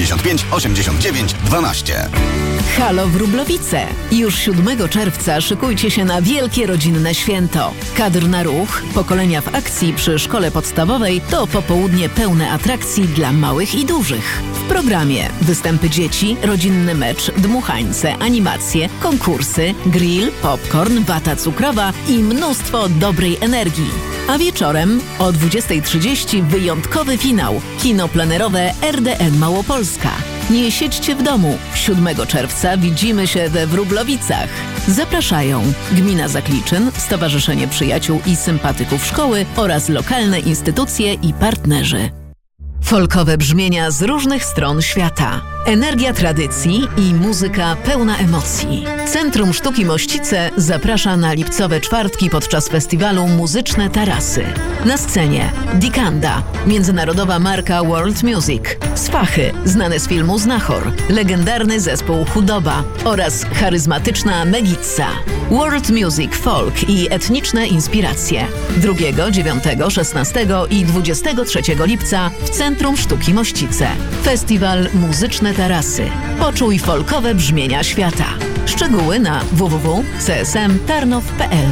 85 89 12. Halo Wróblowice! Już 7 czerwca szykujcie się na wielkie rodzinne święto. Kadr na ruch, pokolenia w akcji przy szkole podstawowej to popołudnie pełne atrakcji dla małych i dużych. W programie występy dzieci, rodzinny mecz, dmuchańce, animacje, konkursy, grill, popcorn, wata cukrowa i mnóstwo dobrej energii. A wieczorem o 20:30 wyjątkowy finał. Kino plenerowe RDN Małopolska. Nie siedźcie w domu. 7 czerwca widzimy się we Wróblowicach. Zapraszają Gmina Zakliczyn, Stowarzyszenie Przyjaciół i Sympatyków Szkoły oraz lokalne instytucje i partnerzy. Folkowe brzmienia z różnych stron świata. Energia tradycji i muzyka pełna emocji. Centrum Sztuki Mościce zaprasza na lipcowe czwartki podczas festiwalu Muzyczne Tarasy. Na scenie Dikanda, międzynarodowa marka World Music, Sfachy, znane z filmu Znachor, legendarny zespół Chudoba oraz charyzmatyczna Megitza. World Music, folk i etniczne inspiracje. 2, 9, 16 i 23 lipca w Centrum Sztuki Mościce. Festiwal Muzyczne Tarasy. Poczuj folkowe brzmienia świata. Szczegóły na www.csmtarnow.pl.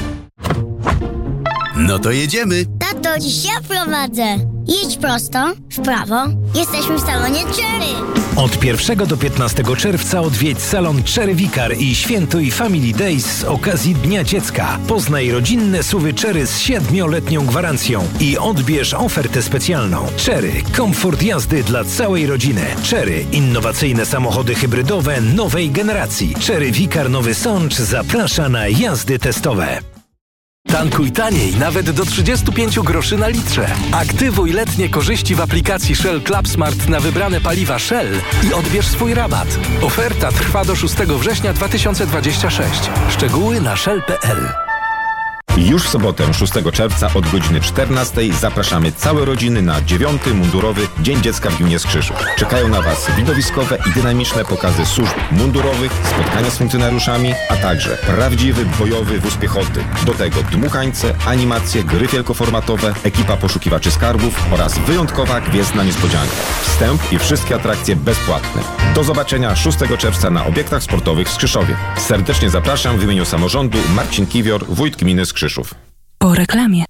No to jedziemy. Tato, dziś ja prowadzę. Jedź prosto, w prawo. Jesteśmy w salonie Cherry. Od 1 do 15 czerwca odwiedź salon Cherry Vicar i świętuj Family Days z okazji Dnia Dziecka. Poznaj rodzinne SUV-y Cherry z 7-letnią gwarancją i odbierz ofertę specjalną. Cherry. Komfort jazdy dla całej rodziny. Cherry. Innowacyjne samochody hybrydowe nowej generacji. Cherry Vicar Nowy Sącz zaprasza na jazdy testowe. Tankuj taniej, nawet do 35 groszy na litrze. Aktywuj letnie korzyści w aplikacji Shell Club Smart na wybrane paliwa Shell i odbierz swój rabat. Oferta trwa do 6 września 2026. Szczegóły na shell.pl. Już w sobotę 6 czerwca od godziny 14 zapraszamy całe rodziny na 9. mundurowy Dzień Dziecka w Gminie Skrzyszów. Czekają na Was widowiskowe i dynamiczne pokazy służb mundurowych, spotkania z funkcjonariuszami, a także prawdziwy bojowy wóz piechoty. Do tego dmuchańce, animacje, gry wielkoformatowe, ekipa poszukiwaczy skarbów oraz wyjątkowa gwiezdna niespodzianka. Wstęp i wszystkie atrakcje bezpłatne. Do zobaczenia 6 czerwca na obiektach sportowych w Skrzyszowie. Serdecznie zapraszam w imieniu samorządu Marcin Kiwior, wójt gminy Skrzyszów. Po reklamie.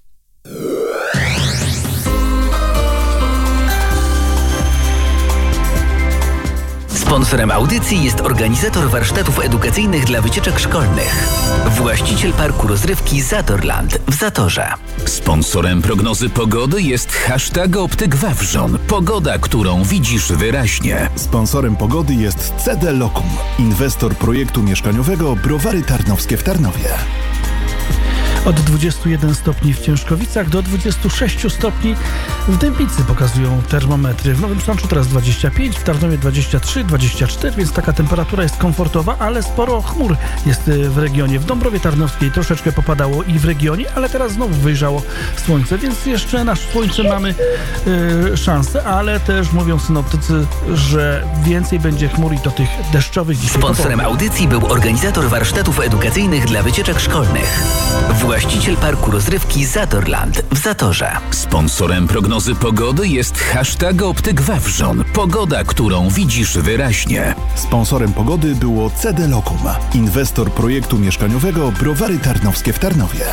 Sponsorem audycji jest organizator warsztatów edukacyjnych dla wycieczek szkolnych. Właściciel parku rozrywki Zatorland w Zatorze. Sponsorem prognozy pogody jest hashtag Optyk Wawrzon. Pogoda, którą widzisz wyraźnie. Sponsorem pogody jest CD Locum, inwestor projektu mieszkaniowego Browary Tarnowskie w Tarnowie. Od 21 stopni w Ciężkowicach do 26 stopni w Dębicy pokazują termometry. W Nowym Sączu teraz 25, w Tarnowie 23, 24, więc taka temperatura jest komfortowa, ale sporo chmur jest w regionie. W Dąbrowie Tarnowskiej troszeczkę popadało i w regionie, ale teraz znowu wyjrzało słońce, więc jeszcze na słońce mamy szansę, ale też mówią synoptycy, że więcej będzie chmur i to tych deszczowych dzisiaj. Sponsorem audycji był organizator warsztatów edukacyjnych dla wycieczek szkolnych. Właściciel parku rozrywki Zatorland w Zatorze. Sponsorem prognozy pogody jest hashtag Optyk Wawrzon. Pogoda, którą widzisz wyraźnie. Sponsorem pogody było CD Locum, inwestor projektu mieszkaniowego Browary Tarnowskie w Tarnowie.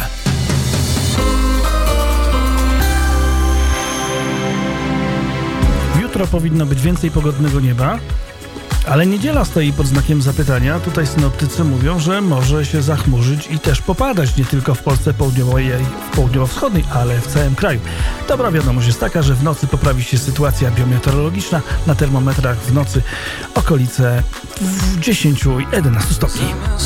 Jutro powinno być więcej pogodnego nieba, ale niedziela stoi pod znakiem zapytania. Tutaj synoptycy mówią, że może się zachmurzyć i też popadać nie tylko w Polsce południowej i południowo-wschodniej, ale w całym kraju. Dobra wiadomość jest taka, że w nocy poprawi się sytuacja biometeorologiczna. Na termometrach w nocy okolice 10 i 11 stopni.